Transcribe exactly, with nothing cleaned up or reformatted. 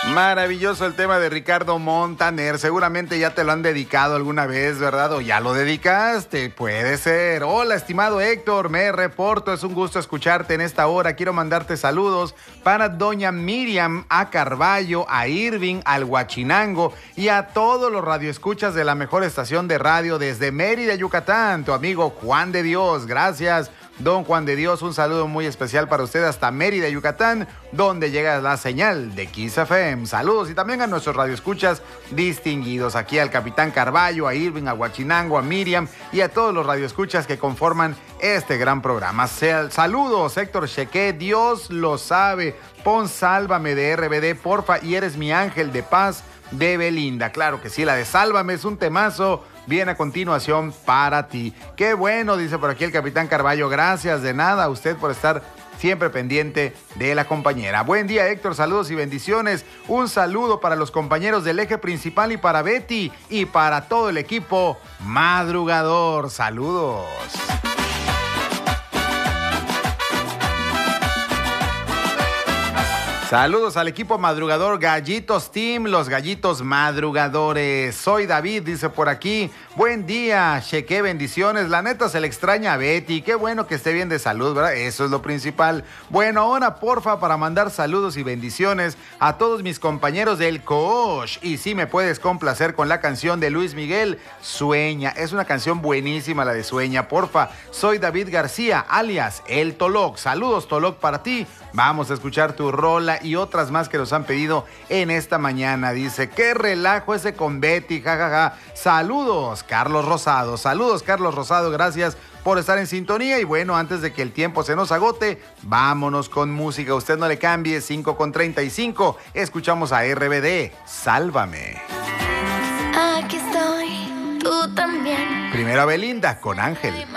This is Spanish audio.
Maravilloso el tema de Ricardo Montaner. Seguramente ya te lo han dedicado alguna vez, ¿verdad? O ya lo dedicaste, puede ser. Hola, estimado Héctor, me reporto. Es un gusto escucharte en esta hora. Quiero mandarte saludos para doña Miriam, a Carballo, a Irving, al Huachinango y a todos los radioescuchas de la mejor estación de radio desde Mérida, Yucatán. Tu amigo Juan de Dios. Gracias, don Juan de Dios. Un saludo muy especial para usted hasta Mérida, Yucatán, donde llega la señal de Kiss F M. Saludos y también a nuestros radioescuchas distinguidos, aquí al Capitán Carballo, a Irving, a Huachinango, a Miriam y a todos los radioescuchas que conforman este gran programa. Saludos, Héctor Cheque, Dios lo sabe. Pon Sálvame de R B D, porfa, y Eres mi ángel de paz de Belinda. Claro que sí, la de Sálvame es un temazo. Viene a continuación para ti. Qué bueno, dice por aquí el Capitán Carballo. Gracias, de nada a usted por estar siempre pendiente de la compañera. Buen día, Héctor, saludos y bendiciones. Un saludo para los compañeros del eje principal y para Betty y para todo el equipo madrugador. Saludos. Saludos al equipo madrugador Gallitos Team, los gallitos madrugadores. Soy David, dice por aquí. Buen día, Cheque, bendiciones. La neta se le extraña a Betty. Qué bueno que esté bien de salud, ¿verdad? Eso es lo principal. Bueno, ahora porfa para mandar saludos y bendiciones a todos mis compañeros del Coach. Y si me puedes complacer con la canción de Luis Miguel, Sueña. Es una canción buenísima la de Sueña, porfa. Soy David García, alias El Toloc. Saludos, Toloc, para ti. Vamos a escuchar tu rola y otras más que nos han pedido en esta mañana. Dice, qué relajo ese con Betty, jajaja. Saludos, Carlos Rosado. Saludos, Carlos Rosado. Gracias por estar en sintonía. Y bueno, antes de que el tiempo se nos agote, vámonos con música. Usted no le cambie, cinco con treinta y cinco. Escuchamos a R B D, Sálvame. Aquí estoy, tú también. Primero a Belinda con Ángel.